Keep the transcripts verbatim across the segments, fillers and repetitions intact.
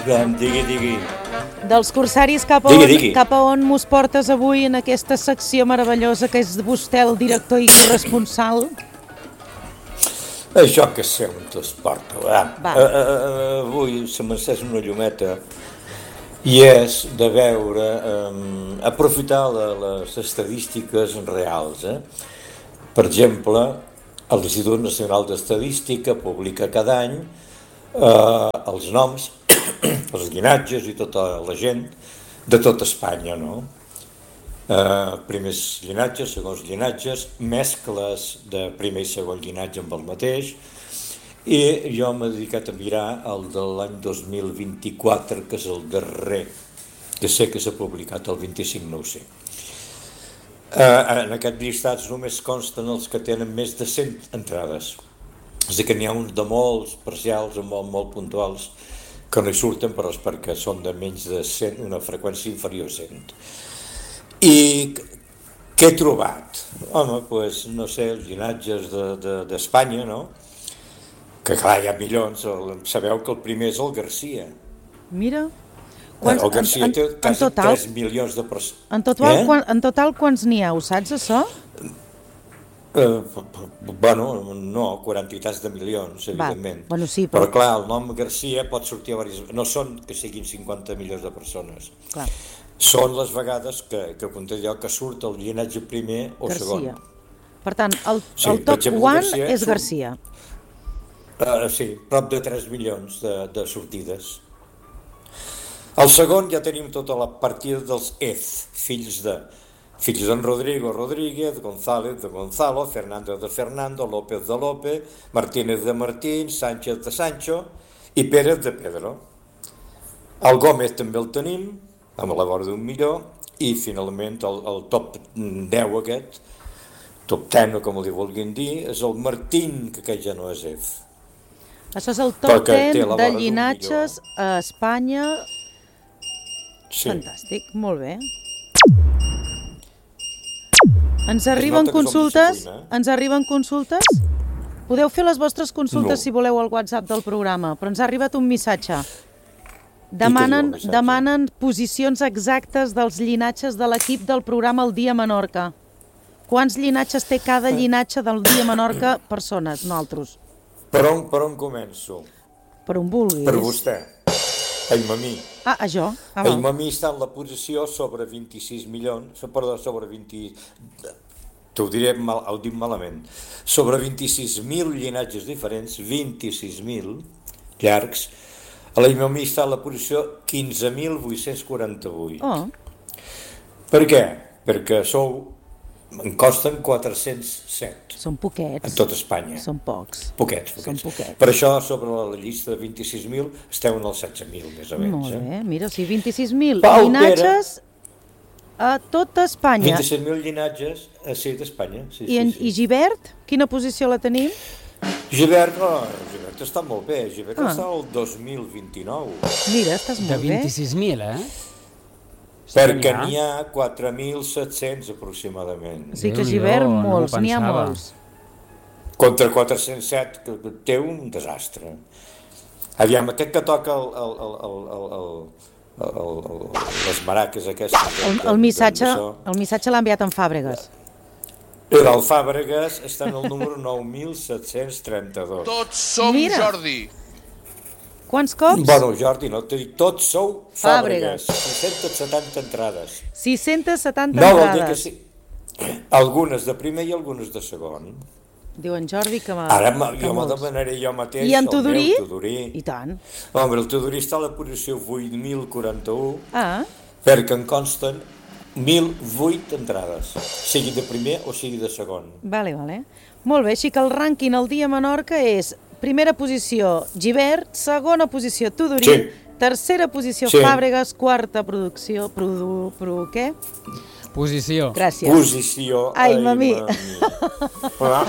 Digui, digui. Dels corsaris cap a, Digui, on, digui. cap a on mos portes avui en aquesta secció meravellosa que és vostè el director i corresponsal? Això que sé on es porta, va. Va. Uh, uh, avui se m'encès una llumeta i és de veure, um, aprofitar la, les estadístiques reals. Eh? Per exemple, l'Institut Nacional d'Estadística publica cada any uh, els noms, els llinatges i tota la gent de tota Espanya, no? Uh, primers llinatges, segons llinatges, mescles de primer i segon llinatge amb el mateix, i jo m'he dedicat a mirar el de l'any dos mil vint-i-quatre, que és el darrer que sé que s'ha publicat, el vint-i-cinc no ho sé. Uh, en aquests llistats només consten els que tenen més de cent entrades, és a dir que n'hi ha uns de molts parcials o molt, molt puntuals que no hi surten, però és perquè són de menys de cent, una freqüència inferior a cent. I què he trobat? Home, doncs, no sé, els llinatges d'Espanya, de, de, no? Que clar, hi ha milions. Sabeu que el primer és el Garcia. Mira. Quants, el Garcia en, té en, quasi en total, tres milions de persones. En total, eh? quan, en total quants n'hi ha, ho saps, això? Uh, bueno, no, quaranta i tants de milions, evidentment. Va, bueno, sí, però... però clar, el nom Garcia pot sortir a diverses... No són que siguin cinquanta milions de persones. Clar. Són les vegades que, que conté allò que surt el llinatge primer o Garcia. segon. Per tant, el, Sí, el top exemple, one Garcia és surt- Garcia. Uh, sí, prop de tres milions de, de sortides. El segon ja tenim tota la partida dels Ez, fills de fills d'en Rodrigo Rodríguez, González de Gonzalo, Fernández de Fernando, López de López, Martínez de Martín, Sánchez de Sancho i Pérez de Pedro. El Gómez també el tenim, amb la vora d'un milió, i finalment el, el top deu aquest, top deu, com li vulguin dir, és el Martín, que aquest ja no és Ez. Això és el top Perquè té ten la de vora d'un llinatges a Espanya. Sí. Fantàstic, molt bé. Ens Es arriben nota que som consultes? disciplina, eh? Ens arriben consultes? Podeu fer les vostres consultes No. si voleu al WhatsApp del programa, però ens ha arribat un missatge. Demanen, diu el missatge? demanen posicions exactes dels llinatges de l'equip del programa El Dia Menorca. Quants llinatges té cada llinatge del Dia Menorca? Persones, nosaltres. Per on, per on començo? Per on vulguis. Per vostè. Aimamí. Ah, a jo? Ah, val. Aimamí està en la posició sobre vint-i-sis milions, perdó, sobre vint... T'ho diré, mal, ho dic malament. Sobre vint-i-sis mil llinatges diferents, vint-i-sis mil llargs, l'Aimamí està en la posició quinze mil vuit-cents quaranta-vuit. Oh, Per què? Perquè sou... En costen quatre-cents set són poquets. en tot Espanya. Són pocs. Poquets, Són poquets. poquets. Per això, sobre la llista de vint-i-sis mil, esteu en els setze mil, més o menys. Molt Eh? bé, mira, sí, vint-i-sis mil Pau llinatges a tota Espanya. vint-i-sis mil llinatges a ser d'Espanya. Sí, I, en, sí, sí. I Givert, quina posició la tenim? Givert, no, Givert està molt bé. Givert Ah. està al dos mil vint-i-nou. Mira, estàs De molt bé. vint-i-sis mil, eh? Perquè n'hi ha quatre mil set-cents aproximadament. O sigui que Déu-n'hi-do, Givert, no m'ho molts, n'hi ha pensava. molts. Contra quatre-cents set, que té un desastre. Aviam, aquest que toca el, el, el, el, el, el, el, el, les maraques aquestes... El, el missatge, el missatge l'ha enviat en Fàbregas. El Fàbregas està en el número nou mil set-cents trenta-dos. Tots som Mira. Jordi. Quants cops? Bueno, Jordi, no t'he dit, tots sou Fàbregas. Fàbregas. sis-centes setanta entrades. sis-centes setanta No vol dir que entrades. sí. Algunes de primer i algunes de segon. Diu en Jordi que m'ha... Ara ma- que jo me molts. demanaré jo mateix I en el Tudorí? meu Tudorí. I tant. Home, el Tudorí està a la posició vuit mil quaranta-u, Ah, perquè en consten mil vuit entrades, sigui de primer o sigui de segon. vale, vale. Molt bé, així que el rànquing al Dia Menorca és primera posició Givert, segona posició Tudorí, Sí. tercera posició Sí. Fàbregas, quarta producció... Produ, pro, què? Posició. Gràcies. Posició... Ai, mami. Ah,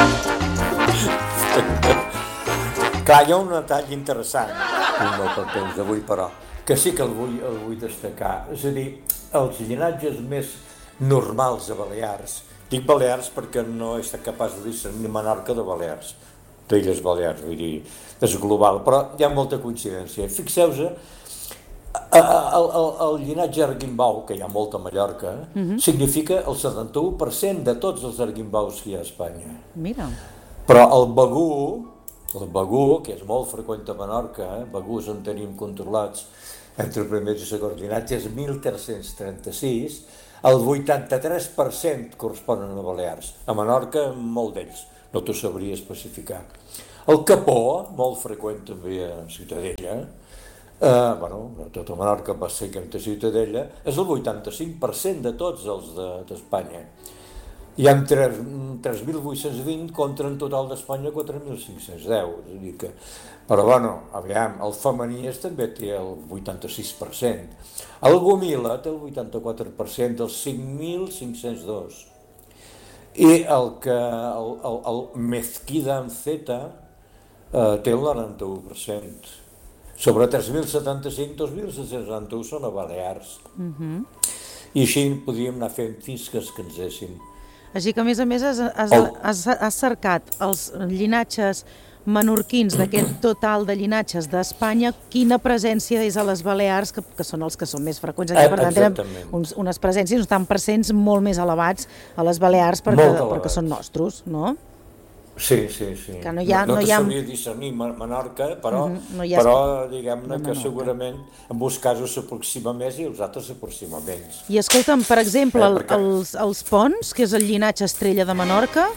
ah. Clar, hi ha un detall interessant, no pel temps d'avui, però, que sí que el vull, el vull destacar. És a dir, els llinatges més normals a Balears, dic Balears perquè no he estat capaç de discernir Menorca de Balears, d'Illes Balears, vull dir, és global, però hi ha molta coincidència. Fixeu-vos, el, el, el llinatge Arguimbau, que hi ha molt a Mallorca, uh-huh. significa el setanta-u per cent de tots els Arguimbaus que hi ha a Espanya. Mira. Però el Begú, el Begú, que és molt freqüent a Menorca, eh? Begús on tenim controlats entre primers i segons llinatges, mil tres-cents trenta-sis, el vuitanta-tres per cent corresponen a Balears. A Menorca, molt d'ells, no t'ho sabria especificar. El Capó, molt freqüent també a Ciutadella, eh, bueno, tota Menorca va ser que a Ciutadella, és el vuitanta-cinc per cent de tots els d'Espanya. De, Hi ha tres mil vuit-cents vint contra en total d'Espanya quatre mil cinc-cents deu. És a dir que, però bueno, aviam, el Femenies també té el vuitanta-sis per cent. El Gomila té el vuitanta-quatre per cent dels cinc mil cinc-cents dos. I el que el, el, el Mezquida en Zeta eh, té el noranta-u per cent. Sobre tres mil setanta-cinc, dos mil set-cents noranta-u són a Balears. Uh-huh. I així podríem anar fent fins que es cansessin. Així que, a més a més, has, has, has, has cercat els llinatges menorquins d'aquest total de llinatges d'Espanya, quina presència és a les Balears, que, que són els que són més freqüents. Aquí, per tant, tenen uns, unes presències, uns tant percents molt més elevats a les Balears perquè, perquè són nostres, no? Sí, sí, sí. Que no hi ha, no, no no hi ha... sabria discernir Menorca, però, uh-huh. no però diguem-ne que segurament en molts casos s'aproxima més i els altres s'aproxima menys. I escolta'm, per exemple, eh, perquè... els, els Ponts, que és el llinatge Estrella de Menorca...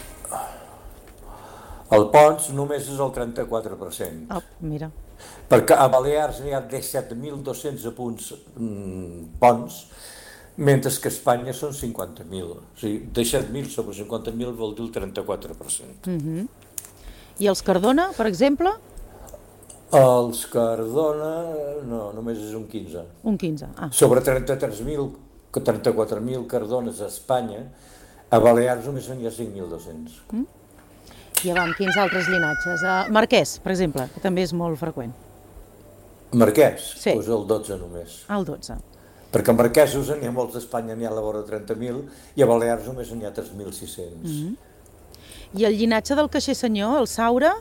El Pons només és el trenta-quatre per cent. Oh, mira. Perquè a Balears n'hi ha disset mil dos-cents punts mm, ponts, mentre que a Espanya són cinquanta mil. O sigui, disset mil sobre cinquanta mil vol dir el trenta-quatre per cent. Uh-huh. I els Cardona, per exemple? Els Cardona, no, només és un quinze. Un quinze, ah. Sobre trenta-tres mil, trenta-quatre mil Cardones a Espanya, a Balears només n'hi ha cinc mil dos-cents. Mm? I avant, quins altres llinatges? Uh, Marquès, per exemple, que també és molt freqüent. Marquès? Sí. Doncs el dotze només. El dotze. Perquè marquesos n'hi ha molts d'Espanya, n'hi ha a la vora trenta mil, i a Balears només n'hi ha tres mil sis-cents. Mm-hmm. I el llinatge del caixer senyor, el Saura?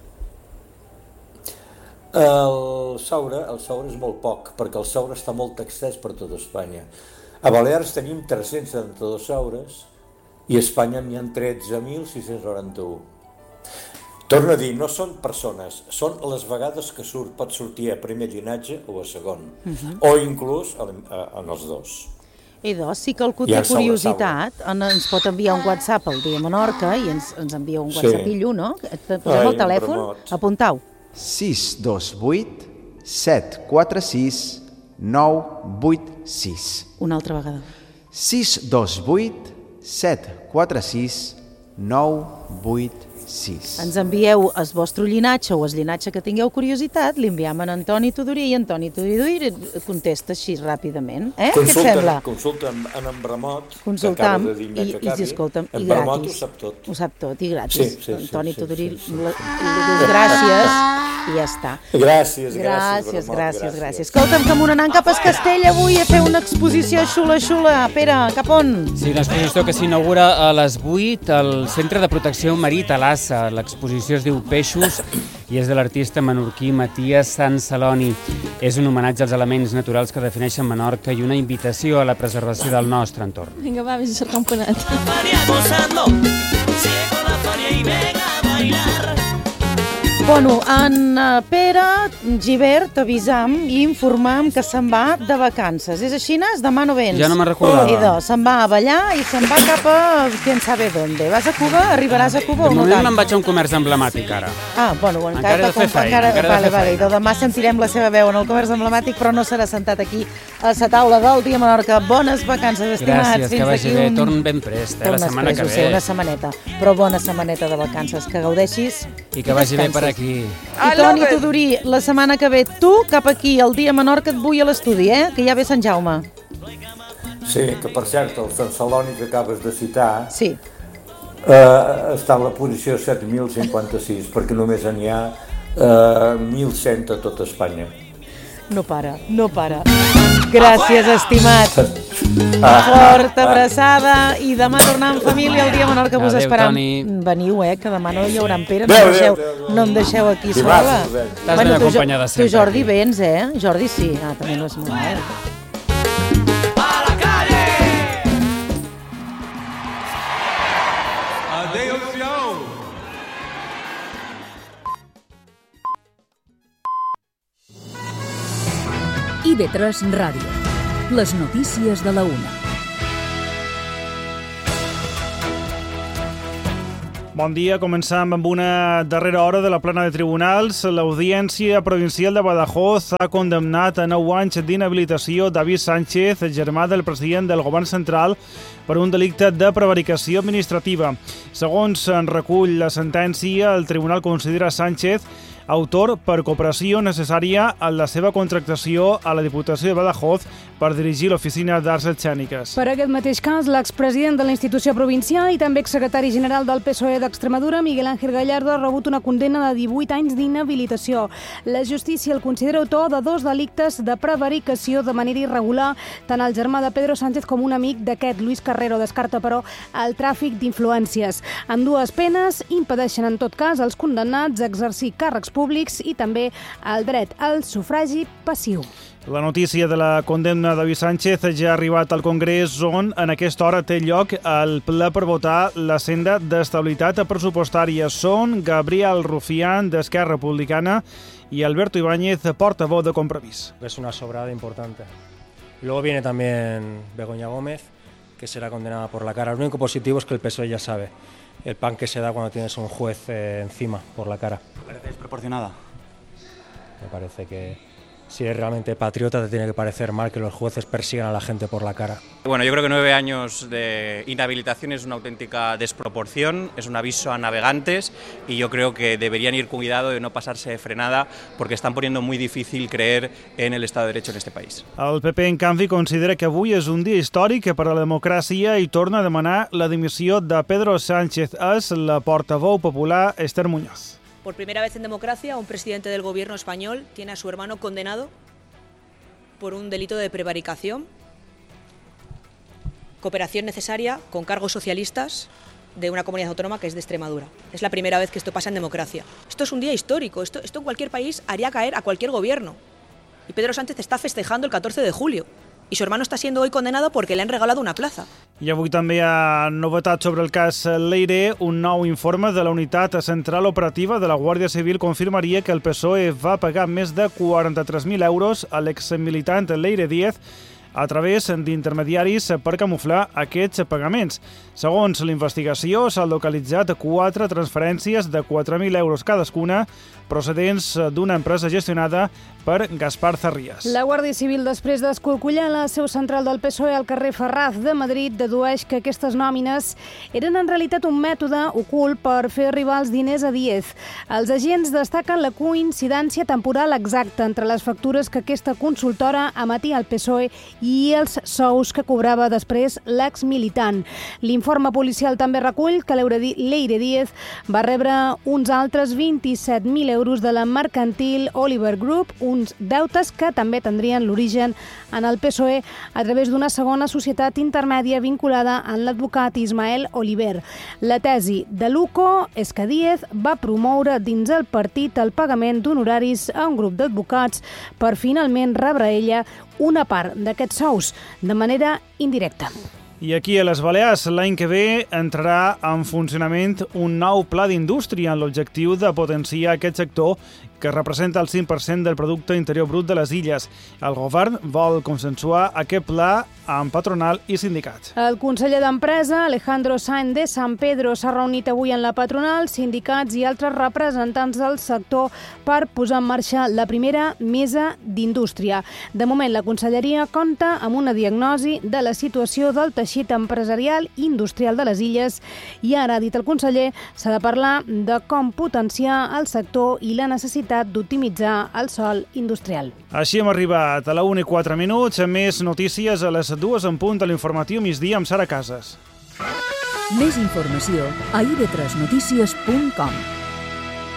El Saura, el Saura és molt poc, perquè el Saura està molt extès per tota Espanya. A Balears tenim tres-cents setanta-dos Saures, i a Espanya n'hi ha tretze mil sis-cents noranta-u. Torno a dir, no són persones, són les vegades que surt, pot sortir a primer llinatge o a segon, uh-huh. o inclús en els dos. I doncs, si qualcú té curiositat, ens pot enviar un WhatsApp al Dia Menorca i ens, ens envia un WhatsAppillo, no? Et posem el telèfon, apuntau. sis dos vuit set quatre sis nou vuit sis. Una altra vegada. sis dos vuit set quatre sis nou vuit sis. sis. Ens envieu el vostre llinatge o el llinatge que tingueu curiositat, l'enviem a Antoni Tudurí i Antoni Tudurí contesta així ràpidament. Eh? Què et sembla? Consulta en Bramot, Consultam, que acaba de dir i, que acabi. i, escolta'm, en i Bramot gratis. ho sap tot. Ho sap tot, i gratis. Sí, sí, Antoni sí, Tudurí, sí, sí, li dius gràcies i ja està. Gràcies, gràcies, gràcies, Bramot, gràcies, gràcies. Escolta'm, que m'ho anant cap a Castell avui a fer una exposició xula-xula. Pere, cap on? Sí, una exposició que s'inaugura a les vuit al Centre de Protecció Marí Talassa. L'exposició es diu Peixos i és de l'artista menorquí Matías Sant Celoni. És un homenatge als elements naturals que defineixen Menorca i una invitació a la preservació del nostre entorn. Vinga, va, vés a cercar un panet. Bueno, en Pere Gibert avisam i informam que se'n va de vacances. És així, Nas? Demà no vens? Ja no me'n recordava. Idò, se'n va a ballar i se'n va cap a... quién sabe dónde. Vas a Cuba? Arribaràs a Cuba De o no moment tant? me'n vaig a un comerç emblemàtic, ara. Ah, bueno, encara, Encara he de fer feina, encara, encara he de vale, fer vale. feina. Idò, demà sentirem la seva veu en el comerç emblemàtic, però no serà sentat aquí a la taula del Dia Menorca. Bones vacances, estimats. Gràcies, que vagi bé. Torn ben prest, eh, la setmana que ve. Sé, una ve. setmaneta, però bona setmaneta de vacances. Que gaudeixis I que vagi bé per aquí. I Toni Tudurí, la setmana que ve tu cap aquí, el Dia Menorca et vull a l'estudi, eh? Que ja ve Sant Jaume. Sí, que per cert, el Sant Celoni que acabes de citar Sí. eh, està en la posició set mil cinquanta-sis, perquè només n'hi ha eh, mil cent a tota Espanya. No para, no para. Gràcies, estimat. Forta abraçada i demà tornar en família el dia menor que vos Adéu, esperam. Toni. Veniu, eh, que demà no hi haurà en Pere, no, Adéu, em deixeu, adéu, adéu. no em deixeu aquí Dimarts, sola. adéu. Estàs ben tu, Jo- acompanyada sempre Tu, Jordi, aquí. vens, eh? Jordi sí. Ah, també no és molt mal. I V tres Ràdio. Les notícies de la una. Bon dia, començam amb una darrera hora de la plana de tribunals. L'Audiència Provincial de Badajoz ha condemnat a nou anys d'inhabilitació David Sánchez, germà del president del govern central, per un delicte de prevaricació administrativa. Segons en recull la sentència, el tribunal considera Sánchez autor per cooperació necessària en la seva contractació a la Diputació de Badajoz per dirigir l'oficina d'arts escèniques. Per aquest mateix cas, l'expresident de la institució provincial i també exsecretari general del P S O E d'Extremadura, Miguel Ángel Gallardo, ha rebut una condemna de divuit anys d'inhabilitació. La justícia el considera autor de dos delictes de prevaricació de manera irregular. Tant el germà de Pedro Sánchez com un amic d'aquest, Luis Carrero, descarta, però, el tràfic d'influències. En dues penes impedeixen, en tot cas, als condemnats exercir càrrecs públics i també el dret al sufragi passiu. La notícia de la condemna de David Sánchez ja ha arribat al Congrés, on en aquesta hora té lloc el ple per votar la senda d'estabilitat pressupostària. Són Gabriel Rufián, d'Esquerra Republicana, y Alberto Ibáñez, portavoz de Compromís. Es una sobrada importante. Y luego viene también Begoña Gómez, que será condenada por la cara. Lo único positivo es que el P S O E ya sabe el pan que se da cuando tienes un juez eh, encima por la cara. ¿Te parece desproporcionada? Me parece que si eres realmente patriota te tiene que parecer mal que los jueces persigan a la gente por la cara. Bueno, yo creo que nueve años de inhabilitación es una auténtica desproporción, es un aviso a navegantes y yo creo que deberían ir con cuidado de no pasarse de frenada porque están poniendo muy difícil creer en el Estado de Derecho en este país. El P P, en canvi, considera que avui és un dia històric per a la democràcia i torna a demanar la dimissió de Pedro Sánchez. És la portaveu popular Esther Muñoz. Por primera vez en democracia, un presidente del gobierno español tiene a su hermano condenado por un delito de prevaricación, cooperación necesaria con cargos socialistas de una comunidad autónoma que es de Extremadura. Es la primera vez que esto pasa en democracia. Esto es un día histórico, esto, esto en cualquier país haría caer a cualquier gobierno. Y Pedro Sánchez está festejando el catorce de julio. Y su hermano está siendo hoy condenado porque le han regalado una plaza. I avui també hi ha novetats sobre el cas Leire. Un nou informe de la Unitat Central Operativa de la Guàrdia Civil confirmaria que el P S O E va pagar més de quaranta-tres mil euros a l'exmilitant Leire Díez a través d'intermediaris per camuflar aquests pagaments. Segons l'investigació, s'han localitzat quatre transferències de quatre mil euros cadascuna procedents d'una empresa gestionada per Gaspar Zarrías. La Guàrdia Civil, després d'escolcollar la seu central del P S O E al carrer Ferraz de Madrid, dedueix que aquestes nòmines eren en realitat un mètode ocult per fer arribar els diners a Díez. Els agents destaquen la coincidència temporal exacta entre les factures que aquesta consultora emetia al P S O E i els sous que cobrava després l'exmilitant. L'informe policial també recull que Leire Díez va rebre uns altres vint-i-set mil euros de la mercantil Oliver Group, uns deutes que també tindrien l'origen en el P S O E a través d'una segona societat intermèdia vinculada en l'advocat Ismael Oliver. La tesi de l'UCO és que Díez va promoure dins el partit el pagament d'honoraris a un grup d'advocats per finalment rebre ella una part d'aquests sous de manera indirecta. I aquí a les Balears l'any que ve entrarà en funcionament un nou pla d'indústria amb l'objectiu de potenciar aquest sector que representa el cinc per cent del producte interior brut de les illes. El govern vol consensuar aquest pla amb patronal i sindicats. El conseller d'Empresa, Alejandro Sáenz de San Pedro, s'ha reunit avui en la patronal, sindicats i altres representants del sector per posar en marxa la primera mesa d'indústria. De moment, la conselleria compta amb una diagnosi de la situació del teixit empresarial i industrial de les illes i ara, ha dit el conseller, s'ha de parlar de com potenciar el sector i la necessitat d'optimitzar el sòl industrial. Així hem arribat a la una i quatre minuts, amb més notícies a les dues en punt a l'informatiu migdia amb Sara Casas. Més informació a i ve tres notícies punt com.